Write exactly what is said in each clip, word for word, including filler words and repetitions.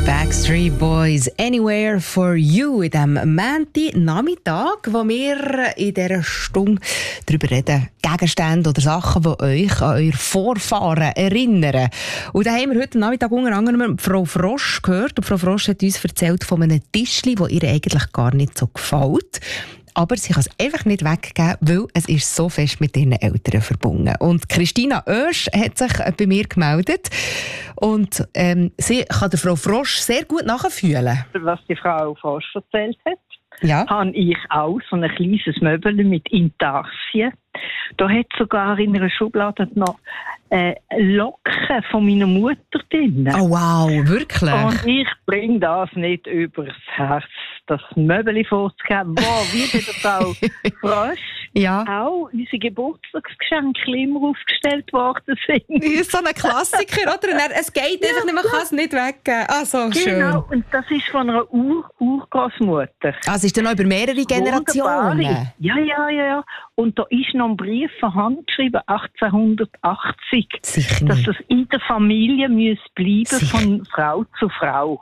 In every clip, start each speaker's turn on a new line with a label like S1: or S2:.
S1: Backstreet Boys, Anywhere for You, in diesem Montag-Nachmittag, wo wir in dieser Stunde darüber reden, Gegenstände oder Sachen, die euch an eure Vorfahren erinnern. Und da haben wir heute Nachmittag unter anderem Frau Frosch gehört. Und Frau Frosch hat uns erzählt von einem Tischli, das ihr eigentlich gar nicht so gefällt. Aber sie kann es einfach nicht weggeben, weil es ist so fest mit ihren Eltern verbunden. Und Christina Oesch hat sich bei mir gemeldet. Und ähm, sie kann der Frau Frosch sehr gut nachfühlen.
S2: Was die Frau Frosch erzählt hat,
S1: ja,
S2: habe ich auch so ein kleines Möbel mit Intarsien. Da hat sogar in einer Schublade noch äh, Locken von meiner Mutter drin.
S1: Oh wow, wirklich?
S2: Und ich bringe das nicht übers Herz, das Möbel vorzugeben. Wow, wie bei der Frau Frosch
S1: ja.
S2: auch unsere Geburtstagsgeschenke immer aufgestellt worden sind.
S1: Das ist so ein Klassiker, oder? Es geht einfach nicht, man kann es nicht weggeben. Ah, so schön.
S2: Genau, und das ist von einer Ur- Urgroßmutter.
S1: Also ist dann noch über mehrere Generationen?
S2: Wunderbare. Ja, ja, ja, ja. Und da ist noch ein Brief von Hand geschrieben, achtzehnhundertachtzig,
S1: Sicher
S2: dass
S1: nicht.
S2: das in der Familie muss bleiben,
S1: Sicher.
S2: von Frau zu Frau.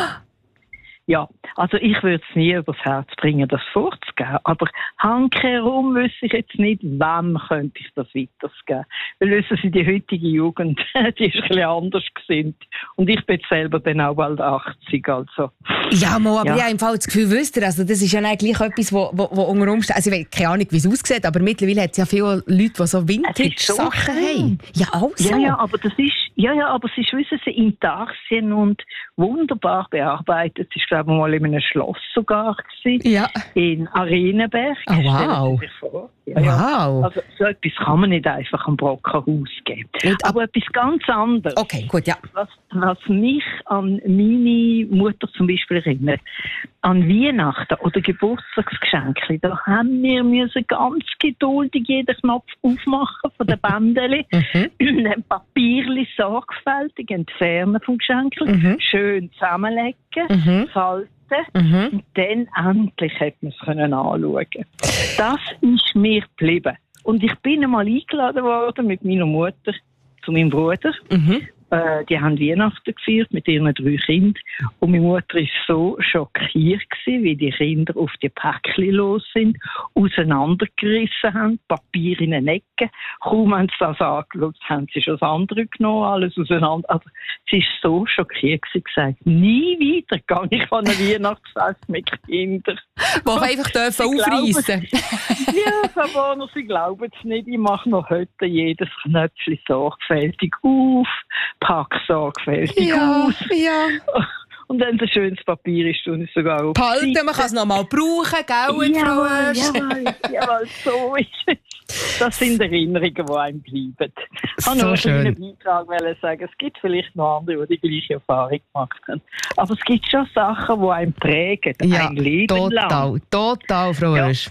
S2: Ja, also ich würde es nie übers Herz bringen, das vorzugeben. Aber handkehrum wüsste ich jetzt nicht, wem könnte ich das weitergeben. Weil wissen Sie, die heutige Jugend, die ist ein bisschen anders gesinnt. Und ich bin selber dann auch bald achtzig, also.
S1: Ja, mal, aber
S2: Ja.
S1: ich habe im Fall das Gefühl, wisst ihr, also das ist ja eigentlich etwas, wo, wo, wo unter Umständen, also ich weiß keine Ahnung, wie es aussieht, aber mittlerweile hat es ja viele Leute, die so Vintage-Sachen
S2: so
S1: haben. Ja, auch so.
S2: Ja, ja, aber das ist, ja, ja, aber es ist, wissen Sie, Intarsien und wunderbar bearbeitet. Es war, glaube ich, mal in einem Schloss sogar gewesen,
S1: Ja.
S2: in Arenenberg.
S1: Oh, wow.
S2: Stellen Sie sich vor. Ja, ja.
S1: Wow.
S2: Also so etwas kann man nicht einfach am Brockenhaus geben.
S1: Und ab-
S2: aber etwas ganz anderes.
S1: Okay, gut, ja.
S2: Was, was mich an meine Mutter zum Beispiel erinnert, an Weihnachten oder Geburtstagsgeschenke, da haben wir müssen ganz geduldig jeden Knopf aufmachen von den Bändeli,
S1: Mhm.
S2: ein Papierli sorgfältig entfernen vom Geschenk,
S1: Mhm.
S2: schön zusammenlegen,
S1: Mhm.
S2: falten.
S1: Mhm.
S2: Und dann endlich hätte man es können anschauen. Das ist mir geblieben. Und ich bin einmal eingeladen worden mit meiner Mutter zu meinem Bruder.
S1: Mhm.
S2: Äh, die haben Weihnachten gefeiert mit ihren drei Kindern. Und meine Mutter war so schockiert gewesen, wie die Kinder auf die Päckchen los sind, auseinandergerissen haben, Papier in den Ecken. Kaum haben sie das angeschaut, haben sie schon das andere genommen, alles auseinander. Also, sie war so schockiert gewesen, gesagt, nie wieder gehe ich an ein Weihnachtsfest mit Kindern.
S1: Die einfach dürfen aufreissen.
S2: Ja, Frau Warner, Sie glauben es nicht. Ich mache noch heute jedes Knöpfchen sorgfältig auf, packe sorgfältig
S1: Ja,
S2: aus.
S1: ja.
S2: Und wenn es ein schönes Papier ist, tue ich es sogar auf.
S1: Behalten, man kann es noch mal brauchen, gell, Frau
S2: Jawohl,
S1: Oesch?
S2: jawohl, jawohl, so ist es. Das sind Erinnerungen, die einem bleiben. Ich
S1: So
S2: wollte nur
S1: schön.
S2: einen Beitrag sagen. Es gibt vielleicht noch andere, die die gleiche Erfahrung gemacht haben. Aber es gibt schon Sachen, die einem prägen,
S1: Ja,
S2: ein Leben lang.
S1: total, total, Frau
S2: Ja.
S1: Oesch.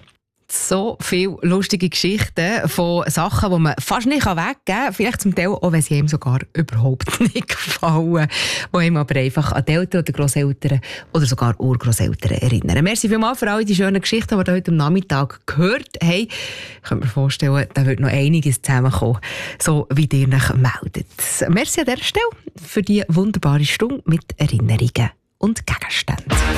S1: So viele lustige Geschichten von Sachen, die man fast nicht weggeben kann. Vielleicht zum Teil auch, wenn sie einem sogar überhaupt nicht gefallen. Die einem aber einfach an die Eltern oder Grosseltern oder sogar Urgrosseltern erinnern. Merci vielmals für all die schönen Geschichten, die wir heute am Nachmittag gehört haben. Ich kann mir vorstellen, da wird noch einiges zusammenkommen, so wie ihr euch meldet. Merci an dieser Stelle für die wunderbare Stunde mit Erinnerungen und Gegenständen.